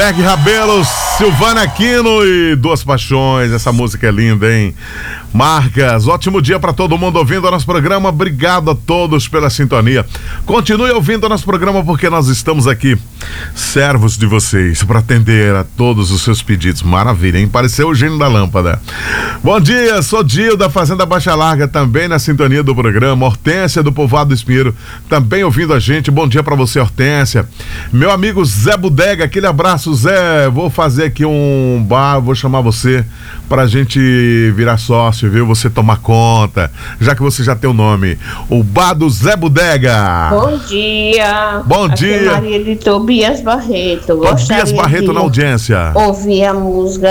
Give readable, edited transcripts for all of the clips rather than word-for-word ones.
Greg Rabelo, Silvana Aquino e Duas Paixões. Essa música é linda, hein? Marcas, ótimo dia para todo mundo ouvindo o nosso programa. Obrigado a todos pela sintonia. Continue ouvindo o nosso programa porque nós estamos aqui, servos de vocês, para atender a todos os seus pedidos. Maravilha, hein? Apareceu o gênio da lâmpada. Bom dia, sou Dio da Fazenda Baixa Larga, também na sintonia do programa. Hortência do Povoado do Espinheiro, também ouvindo a gente. Bom dia para você, Hortência. Meu amigo Zé Bodega, aquele abraço, Zé. Vou fazer aqui um bar, vou chamar você pra gente virar sócio, viu? Você tomar conta, já que você já tem o nome. O bar do Zé Bodega. Bom dia. Bom Aqui dia. é Maria de Tobias Barreto. Tobias Barreto na audiência. Ouvir a música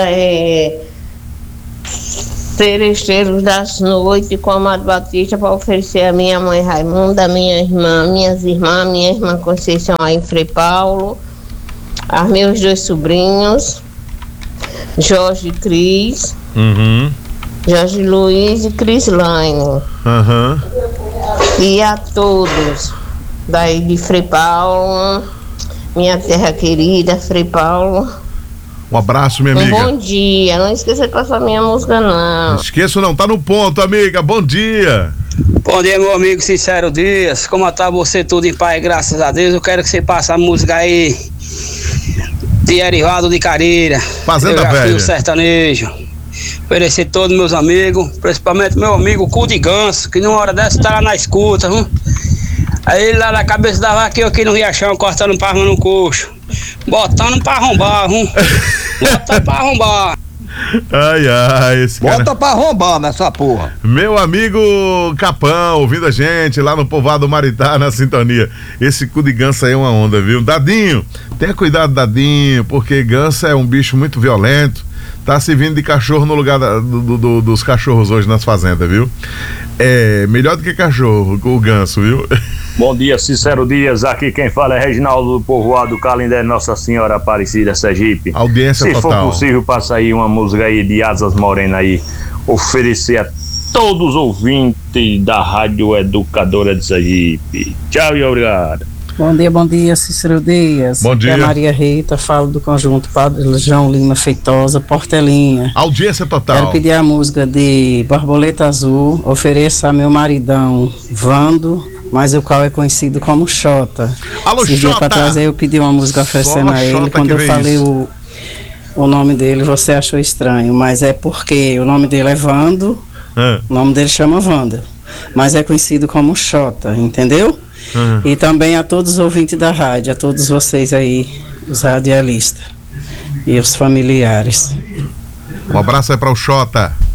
Seresteiros das Noites com Amado Batista para oferecer a minha mãe Raimunda, minha irmã Conceição aí em Frei Paulo, aos meus dois sobrinhos, Jorge e Cris, Jorge Luiz e Crislaine. E a todos daí de Frei Paulo, minha terra querida, Frei Paulo. Um abraço, minha amiga. Bom dia, não esqueça com essa minha música, não. Não esqueço não, tá no ponto, amiga. Bom dia. Bom dia, meu amigo Sincero Dias. Como tá você? Tudo em paz, graças a Deus. Eu quero que você passe a música aí de Erivaldo de Careira. Fazenda Velha. O sertanejo. Oferecer todos meus amigos, principalmente meu amigo Cu de Ganso, que numa hora dessa tá lá na escuta, viu? Aí ele lá na cabeça da vaca, eu aqui no Riachão, cortando parma no coxo. Botando pra arrombar, viu? Botando pra arrombar. Ai, esse cara... Bota pra arrombar nessa porra. Meu amigo Capão, ouvindo a gente lá no Povoado Maritá, na sintonia. Esse cu de ganso aí é uma onda, viu? Dadinho, tenha cuidado, Dadinho, porque ganso é um bicho muito violento. Tá servindo de cachorro no lugar dos cachorros hoje nas fazendas, viu? É melhor do que cachorro, o ganso, viu? Bom dia, Sincero Dias. Aqui quem fala é Reginaldo do Povoado Calindé, Nossa Senhora Aparecida, Sergipe. Audiência Se total. for possível, passa aí uma música aí de Asas Morena aí, oferecer a todos os ouvintes da Rádio Educadora de Sergipe. Tchau e obrigado. Bom dia, Cícero Dias. Bom dia. É a Maria Rita, falo do conjunto Padre João Lima Feitosa, Portelinha. Audiência total. Quero pedir a música de Borboleta Azul, ofereça a meu maridão Vando, mas o qual é conhecido como Xota. Alô, Esse dia Xota! pra trás eu pedi uma música oferecendo a ele. Xota Quando eu falei isso. o nome dele, você achou estranho, mas é porque o nome dele é Vando, o nome dele chama Wanda, mas é conhecido como Xota, entendeu? E também a todos os ouvintes da rádio, a todos vocês aí, os radialistas e os familiares. Um abraço aí para o Xota.